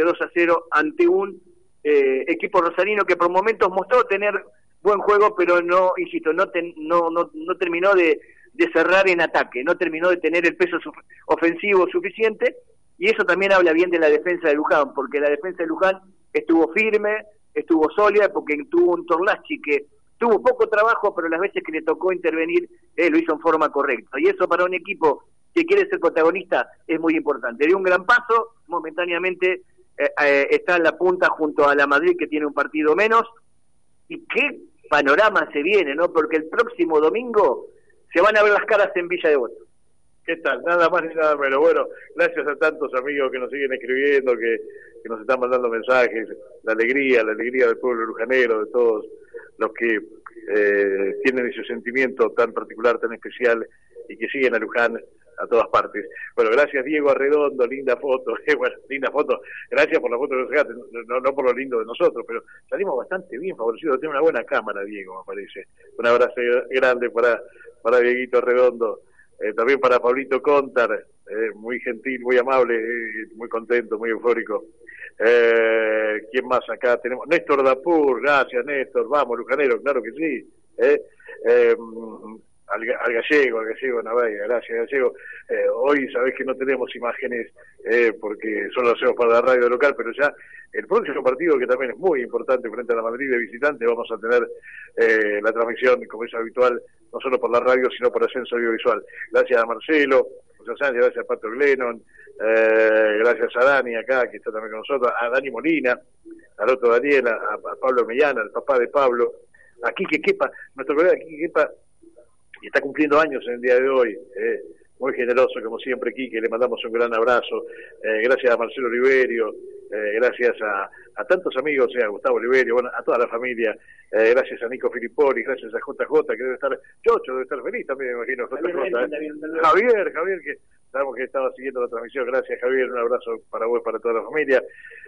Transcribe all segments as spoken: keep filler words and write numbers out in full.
ese dos a cero ante un eh, equipo rosarino que por momentos mostró tener buen juego, pero no, insisto, no, ten, no, no, no terminó de, de cerrar en ataque, no terminó de tener el peso su, ofensivo suficiente, y eso también habla bien de la defensa de Luján, porque la defensa de Luján estuvo firme, estuvo sólida, porque tuvo un Torlachi que tuvo poco trabajo, pero las veces que le tocó intervenir, eh, lo hizo en forma correcta, y eso para un equipo que quiere ser protagonista es muy importante. Dio un gran paso, momentáneamente eh, eh, está en la punta junto a la Madrid, que tiene un partido menos, y qué panorama se viene, ¿no? Porque el próximo domingo se van a ver las caras en Villa Devoto. ¿Qué tal? Nada más ni nada menos. Bueno, gracias a tantos amigos que nos siguen escribiendo, que, que nos están mandando mensajes, la alegría, la alegría del pueblo lujanero, de todos los que eh, tienen ese sentimiento tan particular, tan especial, y que siguen a Luján a todas partes. Bueno, gracias Diego Arredondo, linda foto, eh, bueno, linda foto, gracias por la foto que nos sacaste, no, no por lo lindo de nosotros, pero salimos bastante bien favorecidos, tiene una buena cámara Diego, me parece. Un abrazo grande para, para Dieguito Arredondo, eh, también para Pablito Contar, eh, muy gentil, muy amable, eh, muy contento, muy eufórico. Eh, ¿Quién más acá tenemos? Néstor Dapur, gracias Néstor, vamos Lujanero, claro que sí. Eh, eh, Al, al gallego, al gallego Navega, gracias gallego. Eh, hoy sabés que no tenemos imágenes eh, porque solo lo hacemos para la radio local, pero ya el próximo partido, que también es muy importante frente a la Madrid de visitante, vamos a tener eh, la transmisión, como es habitual, no solo por la radio, sino por Ascenso Audiovisual. Gracias a Marcelo, José Sánchez, gracias a Pato Glennon, eh, gracias a Dani acá, que está también con nosotros, a Dani Molina, al otro Daniel, a, a Pablo Mellana, al papá de Pablo, a Quique Quepa, nuestro colega Quique Quepa, y está cumpliendo años en el día de hoy, eh, muy generoso como siempre Quique, le mandamos un gran abrazo, eh, gracias a Marcelo Oliverio, eh, gracias a, a tantos amigos, eh, a Gustavo Oliverio, bueno, a toda la familia, eh, gracias a Nico Filipponi, gracias a J J, que debe estar, Chocho debe estar feliz también, me imagino, J J, eh. Javier, Javier, que sabemos que estaba siguiendo la transmisión, gracias Javier, un abrazo para vos, para toda la familia.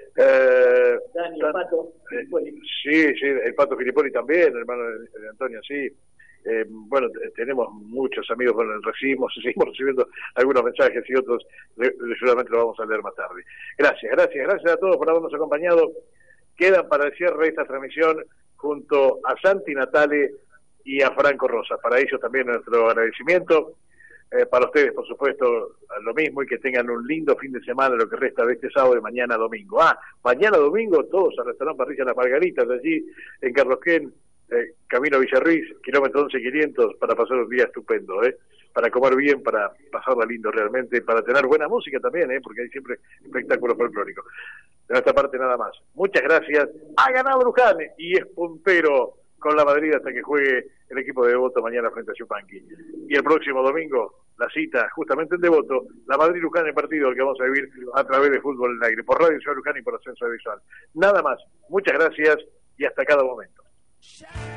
Eh, Dani, el Pato Filipponi. Sí, sí, el Pato Filipponi también, hermano de, de Antonio, sí. Eh, bueno, tenemos muchos amigos, bueno, recibimos, seguimos recibiendo algunos mensajes y otros seguramente lo vamos a leer más tarde. Gracias, gracias, gracias a todos por habernos acompañado. Quedan para el cierre de esta transmisión junto a Santi Natale y a Franco Rosas. Para ellos también nuestro agradecimiento. Eh, para ustedes, por supuesto, lo mismo, y que tengan un lindo fin de semana, lo que resta de este sábado y mañana domingo. Ah, mañana domingo todos al restaurante Parrilla Las Margaritas, allí en Carlos Quén, Eh, camino a Villarruiz, kilómetro once quinientos, para pasar un día estupendo, ¿eh? Para comer bien, para pasarla lindo realmente, para tener buena música también, ¿eh? Porque hay siempre espectáculos folclóricos. De nuestra parte nada más. Muchas gracias. Ha ganado Luján y es puntero con la Madrid hasta que juegue el equipo de Devoto mañana frente a Yupanqui. Y el próximo domingo, la cita justamente en Devoto, la Madrid-Luján, el partido que vamos a vivir a través de Fútbol en el Aire, por Radio Ciudad Luján y por Ascenso Visual. Nada más. Muchas gracias y hasta cada momento.